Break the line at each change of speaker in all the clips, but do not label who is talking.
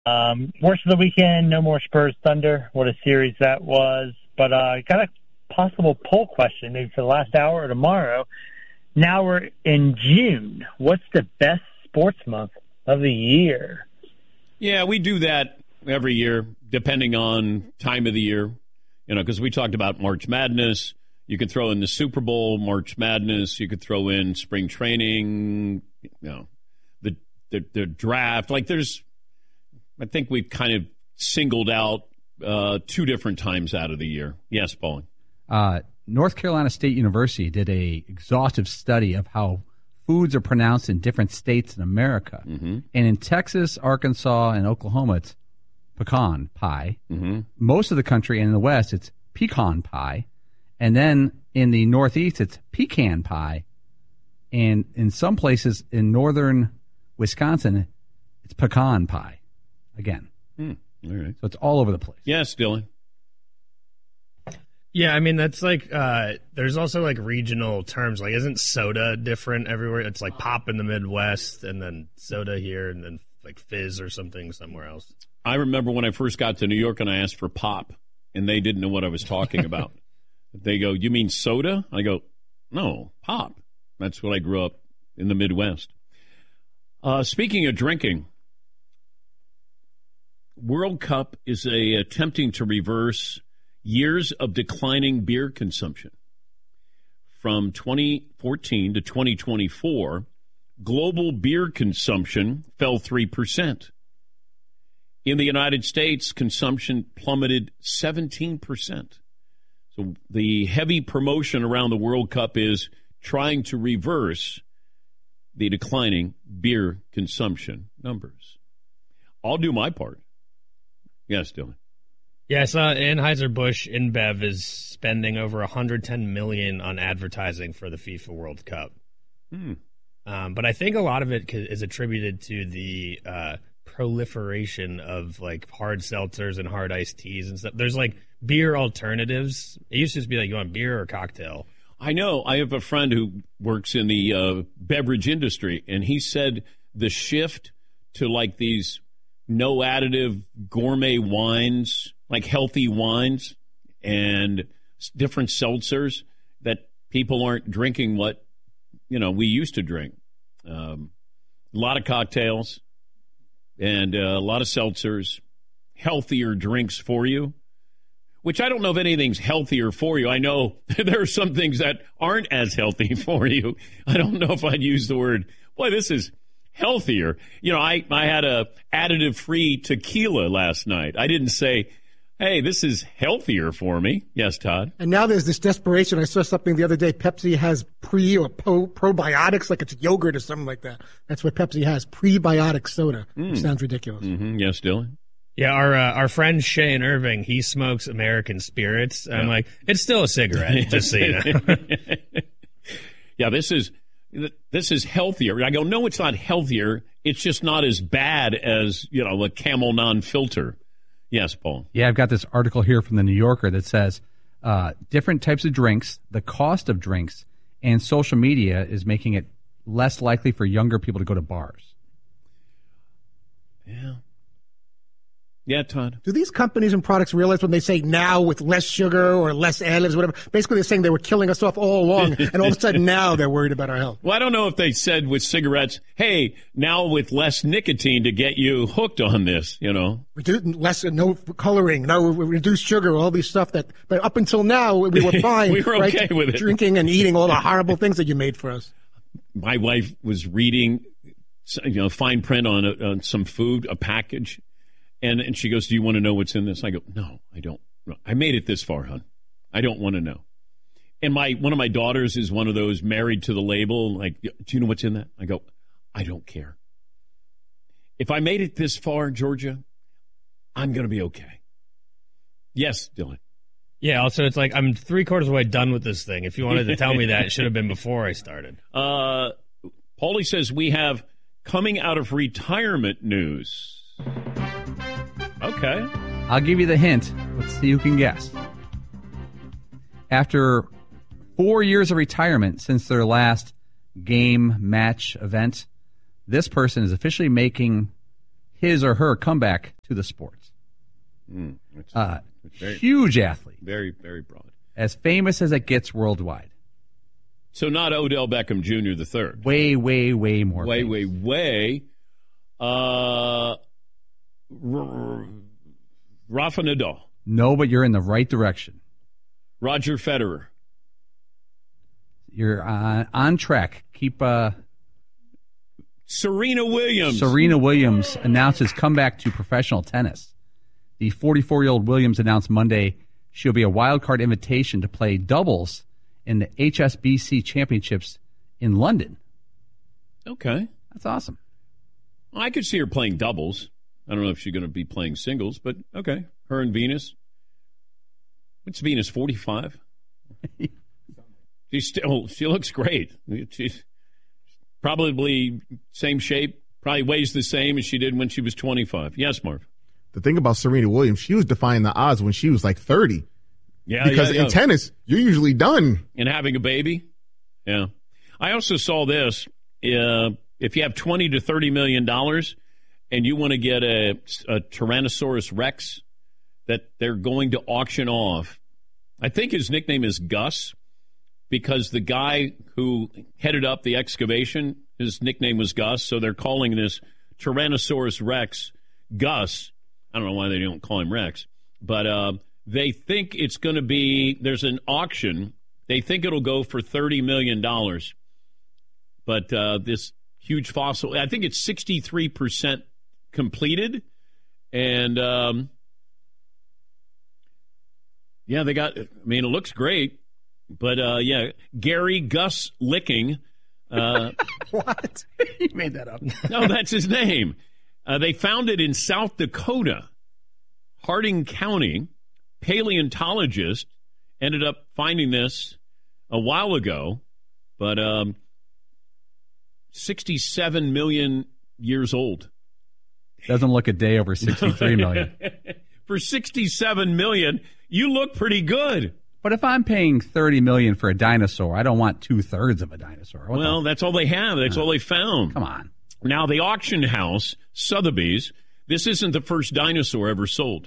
Worst of the weekend, no more Spurs Thunder. What a series that was. But got a possible poll question maybe for the last hour or tomorrow. Now we're in June. What's the best sports month of the year?
Yeah, we do that every year, depending on time of the year. You know, because we talked about March Madness. You could throw in the Super Bowl, March Madness. You could throw in spring training, you know, the draft. Like I think we've kind of singled out two different times out of the year. Yes, Paul.
North Carolina State University did a exhaustive study of how foods are pronounced in different states in America. Mm-hmm. And in Texas, Arkansas, and Oklahoma, it's pecan pie. Mm-hmm. Most of the country and in the West, it's pecan pie. And then in the Northeast, it's pecan pie. And in some places in northern Wisconsin, it's pecan pie. Again.
All right.
So it's all over the place.
Yes, Dylan.
Yeah, I mean, that's like, there's also like regional terms. Like, isn't soda different everywhere? It's like pop in the Midwest and then soda here and then like fizz or something somewhere else.
I remember when I first got to New York and I asked for pop and they didn't know what I was talking about. They go, "You mean soda?" I go, "No, pop." That's what I grew up in the Midwest. Speaking of drinking, World Cup is attempting to reverse years of declining beer consumption. From 2014 to 2024, global beer consumption fell 3%. In the United States, consumption plummeted 17%. So the heavy promotion around the World Cup is trying to reverse the declining beer consumption numbers. I'll do my part. Yes, Dylan.
Yeah, I saw Anheuser-Busch InBev is spending over $110 million on advertising for the FIFA World Cup. But I think a lot of it is attributed to the proliferation of like hard seltzers and hard iced teas and stuff. There's like beer alternatives. It used to just be like, you want beer or cocktail?
I know. I have a friend who works in the beverage industry, and he said the shift to like these no additive gourmet wines, like healthy wines and different seltzers, that people aren't drinking what, you know, we used to drink. A lot of cocktails and a lot of seltzers, healthier drinks for you, which I don't know if anything's healthier for you. I know there are some things that aren't as healthy for you. I don't know if I'd use the word, boy, this is healthier. You know, I had a additive-free tequila last night. I didn't say, hey, this is healthier for me. Yes, Todd.
And now there's this desperation. I saw something the other day. Pepsi has pre or probiotics, like it's yogurt or something like that. That's what Pepsi has, prebiotic soda. Sounds ridiculous.
Mm-hmm. Yes, Dylan?
Yeah, our friend Shane Irving, he smokes American Spirits. I'm like, it's still a cigarette, just so you know.
Yeah, this is healthier. I go, no, it's not healthier. It's just not as bad as, you know, a Camel non-filter. Yes, Paul.
Yeah, I've got this article here from the New Yorker that says different types of drinks, the cost of drinks, and social media is making it less likely for younger people to go to bars.
Yeah. Yeah, Todd.
Do these companies and products realize when they say now with less sugar or less additives, whatever, basically they're saying they were killing us off all along, and all of a sudden now they're worried about our health?
Well, I don't know if they said with cigarettes, hey, now with less nicotine to get you hooked on this, you know.
Less, no coloring, no reduced sugar, all these stuff that, but up until now we were fine.
We were okay with it.
Drinking and eating all the horrible things that you made for us.
My wife was reading, you know, fine print on some food, a package. And she goes, do you want to know what's in this? I go, no, I don't. I made it this far, hon. I don't want to know. And one of my daughters is one of those married to the label. Like, do you know what's in that? I go, I don't care. If I made it this far, Georgia, I'm going to be okay. Yes, Dylan.
Yeah, also, it's like I'm 3/4 of the way done with this thing. If you wanted to tell me that, it should have been before I started.
Paulie says we have coming out of retirement news. Okay.
I'll give you the hint. Let's see who can guess. After 4 years of retirement since their last game match event, this person is officially making his or her comeback to the sports. Huge athlete.
Very, very broad.
As famous as it gets worldwide.
So not Odell Beckham Jr. the third.
Way, way, way more
Way,
famous.
way. Rafa Nadal.
No, but you're in the right direction.
Roger Federer.
You're on track. Keep
Serena Williams.
Serena Williams announces comeback to professional tennis. The 44-year-old Williams announced Monday she'll be a wild card invitation to play doubles in the HSBC Championships in London.
Okay.
That's awesome.
I could see her playing doubles. I don't know if she's going to be playing singles, but okay. Her and Venus. What's Venus, 45? She looks great. She's probably same shape, probably weighs the same as she did when she was 25. Yes, Marv.
The thing about Serena Williams, she was defying the odds when she was like 30.
Yeah,
because in tennis, you're usually done.
And having a baby? Yeah. I also saw this. If you have $20 to $30 million and you want to get a Tyrannosaurus Rex that they're going to auction off, I think his nickname is Gus because the guy who headed up the excavation, his nickname was Gus, so they're calling this Tyrannosaurus Rex Gus. I don't know why they don't call him Rex, but they think it's going to be, there's an auction. They think it'll go for $30 million. But this huge fossil, I think it's 63% completed. And, yeah, they got, I mean, it looks great. But, yeah, Gary Gus Licking.
What? You made that up.
No, that's his name. They found it in South Dakota, Harding County. Paleontologist ended up finding this a while ago, but 67 million years old.
Doesn't look a day over 63 million.
For 67 million, you look pretty good.
But if I'm paying $30 million for a dinosaur, I don't want 2/3 of a dinosaur.
Well, that's all they have. That's all they found.
Come on.
Now, the auction house, Sotheby's, this isn't the first dinosaur ever sold.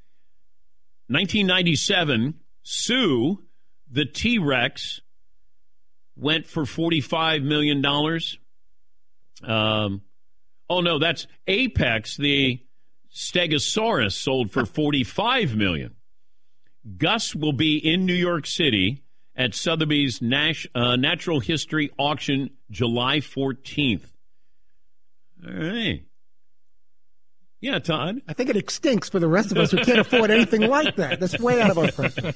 1997, Sue, the T-Rex, went for $45 million. Oh, no, that's Apex, the Stegosaurus, sold for $45 million. Gus will be in New York City at Sotheby's Natural History Auction July 14th. All right. Yeah, Todd.
I think it stinks for the rest of us who can't afford anything like that. That's way out of our price.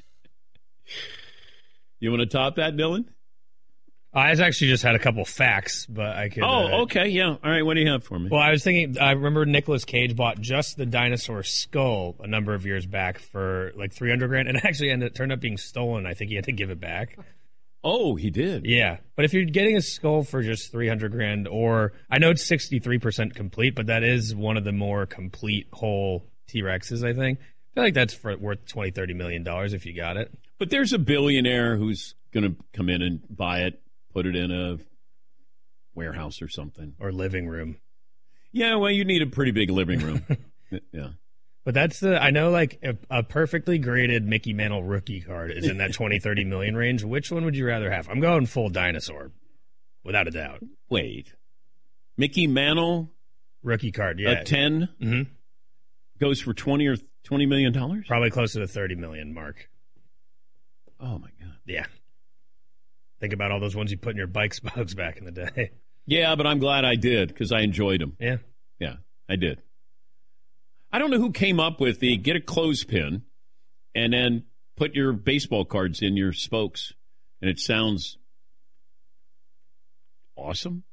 You want to top that, Dylan?
I actually just had a couple facts, but I could.
Oh, okay, yeah. All right, what do you have for me?
Well, I was thinking, I remember Nicolas Cage bought just the dinosaur skull a number of years back for like $300,000, and it actually turned up being stolen. I think he had to give it back.
Oh, he did?
Yeah. But if you're getting a skull for just $300,000, or I know it's 63% complete, but that is one of the more complete whole T-Rexes, I think. I feel like that's worth $20, $30 million if you got it.
But there's a billionaire who's going to come in and buy it, put it in a warehouse or something.
Or living room.
Yeah, well, you need a pretty big living room. Yeah.
But I know like a perfectly graded Mickey Mantle rookie card is in that 20, 30 million range. Which one would you rather have? I'm going full dinosaur, without a doubt.
Wait. Mickey Mantle?
Rookie card, yeah.
A 10? Goes for $20 million?
Probably closer to 30 million mark.
Oh, my God.
Yeah. Think about all those ones you put in your bike spokes back in the day.
Yeah, but I'm glad I did because I enjoyed them.
Yeah.
Yeah, I did. I don't know who came up with the get a clothespin and then put your baseball cards in your spokes, and it sounds awesome.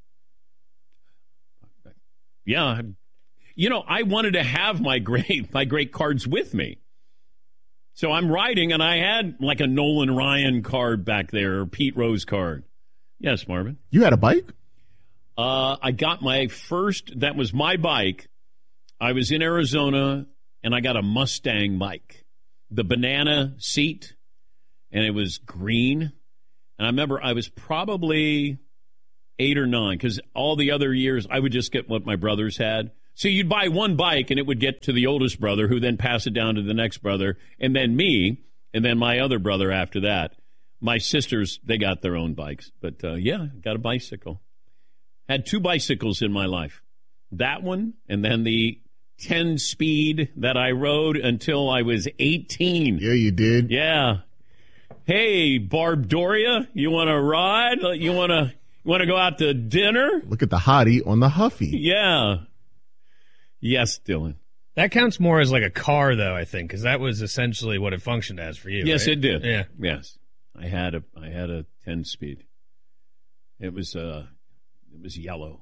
Yeah. You know, I wanted to have my great cards with me. So I'm riding, and I had like a Nolan Ryan card back there, or Pete Rose card. Yes, Marvin?
You had a bike?
I got my first, that was my bike. I was in Arizona, and I got a Mustang bike, the banana seat, and it was green. And I remember I was probably 8 or 9, because all the other years I would just get what my brothers had. So you'd buy one bike, and it would get to the oldest brother, who then pass it down to the next brother, and then me, and then my other brother after that. My sisters, they got their own bikes. But, got a bicycle. Had 2 bicycles in my life. That one, and then the 10-speed that I rode until I was 18.
Yeah, you did.
Yeah. Hey, Barb Doria, you want to ride? You want to go out to dinner?
Look at the hottie on the Huffy.
Yeah. Yes, Dylan.
That counts more as like a car, though, I think, because that was essentially what it functioned as for you.
Yes,
right?
it did.
Yeah.
Yes. I had a 10-speed. It was yellow.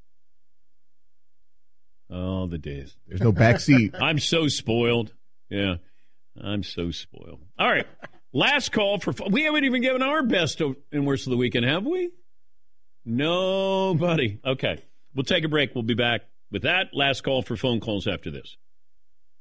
Oh, the days.
There's no back seat.
I'm so spoiled. Yeah, I'm so spoiled. All right, last call for. We haven't even given our best and worst of the weekend, have we? Nobody. Okay, we'll take a break. We'll be back with that. Last call for phone calls after this.